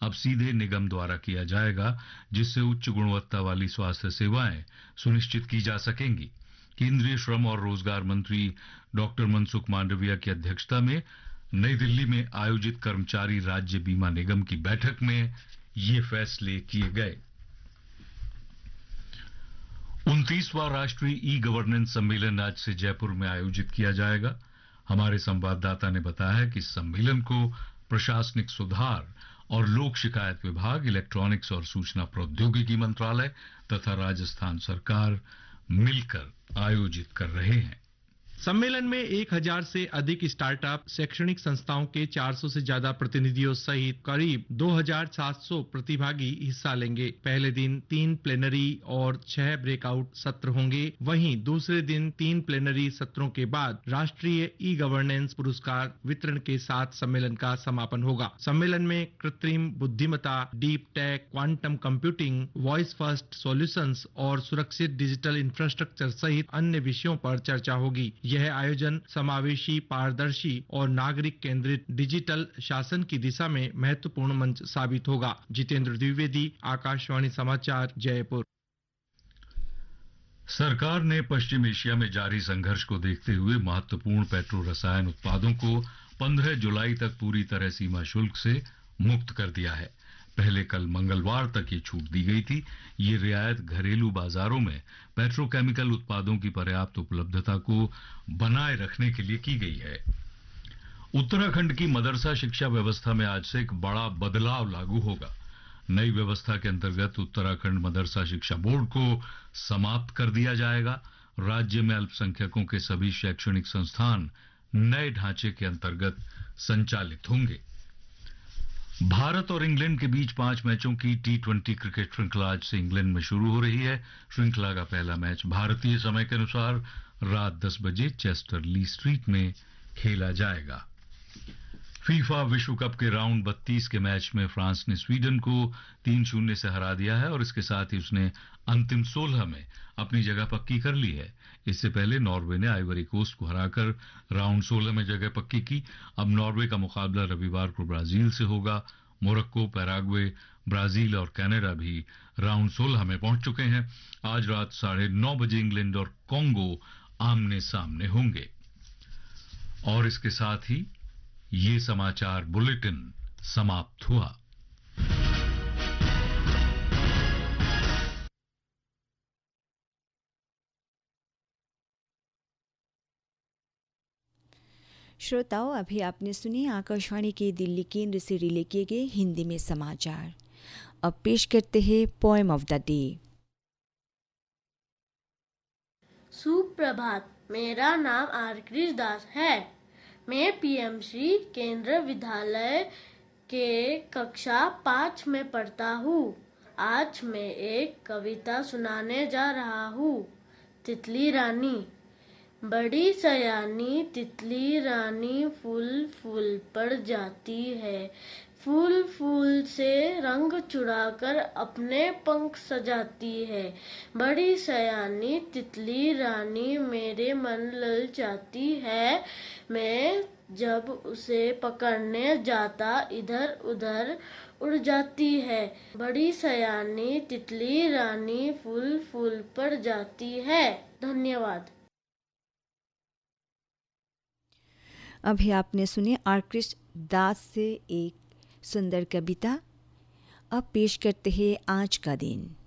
अब सीधे निगम द्वारा किया जाएगा, जिससे उच्च गुणवत्ता वाली स्वास्थ्य सेवाएं सुनिश्चित की जा सकेंगी। केंद्रीय श्रम और रोजगार मंत्री डॉक्टर मनसुख मांडविया की अध्यक्षता में नई दिल्ली में आयोजित कर्मचारी राज्य बीमा निगम की बैठक में ये फैसले किए गए। 29वां राष्ट्रीय ई गवर्नेंस सम्मेलन आज से जयपुर में आयोजित किया जाएगा। हमारे संवाददाता ने बताया है कि इस सम्मेलन को प्रशासनिक सुधार और लोक शिकायत विभाग, इलेक्ट्रॉनिक्स और सूचना प्रौद्योगिकी मंत्रालय तथा राजस्थान सरकार मिलकर आयोजित कर रहे हैं। सम्मेलन में 1000 से अधिक स्टार्टअप, शैक्षणिक संस्थाओं के 400 से ज्यादा प्रतिनिधियों सहित करीब 2700 प्रतिभागी हिस्सा लेंगे। पहले दिन 3 प्लेनरी और 6 ब्रेकआउट सत्र होंगे। वहीं दूसरे दिन 3 प्लेनरी सत्रों के बाद राष्ट्रीय ई गवर्नेंस पुरस्कार वितरण के साथ सम्मेलन का समापन होगा। सम्मेलन में कृत्रिम बुद्धिमत्ता, deep tech, quantum computing, voice first solutions और सुरक्षित डिजिटल इंफ्रास्ट्रक्चर सहित अन्य विषयों पर चर्चा होगी। यह आयोजन समावेशी, पारदर्शी और नागरिक केंद्रित डिजिटल शासन की दिशा में महत्वपूर्ण मंच साबित होगा। जितेंद्र द्विवेदी, आकाशवाणी समाचार, जयपुर। सरकार ने पश्चिम एशिया में जारी संघर्ष को देखते हुए महत्वपूर्ण पेट्रो रसायन उत्पादों को 15 जुलाई तक पूरी तरह सीमा शुल्क से मुक्त कर दिया है। पहले कल मंगलवार तक ये छूट दी गई थी। ये रियायत घरेलू बाजारों में पेट्रोकेमिकल उत्पादों की पर्याप्त उपलब्धता को बनाए रखने के लिए की गई है। उत्तराखंड की मदरसा शिक्षा व्यवस्था में आज से एक बड़ा बदलाव लागू होगा। नई व्यवस्था के अंतर्गत उत्तराखंड मदरसा शिक्षा बोर्ड को समाप्त कर दिया जाएगा। राज्य में अल्पसंख्यकों के सभी शैक्षणिक संस्थान नए ढांचे के अंतर्गत संचालित होंगे। भारत और इंग्लैंड के बीच 5 मैचों की T20 क्रिकेट श्रृंखला आज से इंग्लैंड में शुरू हो रही है। श्रृंखला का पहला मैच भारतीय समय के अनुसार रात 10 बजे चेस्टर ली स्ट्रीट में खेला जाएगा। फीफा विश्व कप के राउंड 32 के मैच में फ्रांस ने स्वीडन को 3-0 से हरा दिया है और इसके साथ ही उसने अंतिम 16 में अपनी जगह पक्की कर ली है। इससे पहले नॉर्वे ने आइवरी कोस्ट को हराकर राउंड 16 में जगह पक्की की। अब नॉर्वे का मुकाबला रविवार को ब्राजील से होगा। मोरक्को, पैराग्वे, ब्राजील और कनाडा भी राउंड 16 में पहुंच चुके हैं। आज रात 9:30 बजे इंग्लैंड और कांगो आमने सामने होंगे। और इसके साथ ही ये समाचार बुलेटिन समाप्त हुआ। श्रोताओं, अभी आपने सुनी आकाशवाणी के दिल्ली केंद्र से रिले किए गए हिंदी में समाचार। अब पेश करते हैं पोएम ऑफ द डे। सुप्रभात, मेरा नाम आरक्रिश दास है। मैं पीएमसी केंद्र विद्यालय के कक्षा 5 में पढ़ता हूँ। आज मैं एक कविता सुनाने जा रहा हूँ। तितली रानी। बड़ी सयानी तितली रानी फूल फूल पर जाती है। फूल फूल से रंग चुराकर अपने पंख सजाती है। बड़ी सयानी तितली रानी मेरे मन ललचाती है। मैं जब उसे पकड़ने जाता इधर उधर उड़ जाती है। बड़ी सयानी तितली रानी फूल फूल पर जाती है। धन्यवाद। अभी आपने सुनी आरक्रिश दास से एक सुंदर कविता। अब पेश करते हैं आज का दिन।